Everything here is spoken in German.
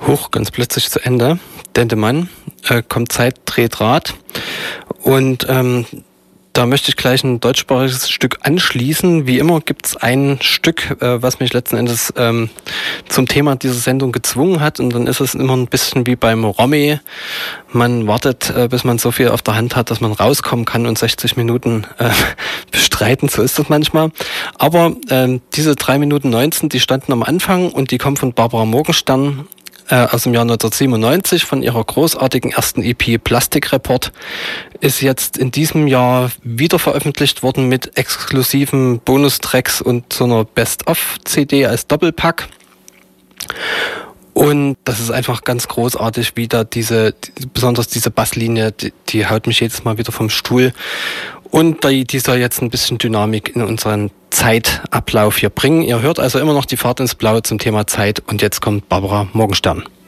Huch, ganz plötzlich zu Ende. Dendemann, kommt Zeit, dreht Rad. Und da möchte ich gleich ein deutschsprachiges Stück anschließen. Wie immer gibt es ein Stück, was mich letzten Endes zum Thema dieser Sendung gezwungen hat. Und dann ist es immer ein bisschen wie beim Romy. Man wartet, bis man so viel auf der Hand hat, dass man rauskommen kann und 60 Minuten bestreiten. So ist das manchmal. Aber diese 3 Minuten 19, die standen am Anfang und die kommen von Barbara Morgenstern aus dem Jahr 1997 von ihrer großartigen ersten EP Plastic Report, ist jetzt in diesem Jahr wieder veröffentlicht worden mit exklusiven Bonustracks und so einer Best-of-CD als Doppelpack. Und das ist einfach ganz großartig, wie da besonders diese Basslinie, die haut mich jedes Mal wieder vom Stuhl. Und die soll jetzt ein bisschen Dynamik in unseren Zeitablauf hier bringen. Ihr hört also immer noch die Fahrt ins Blaue zum Thema Zeit und jetzt kommt Barbara Morgenstern.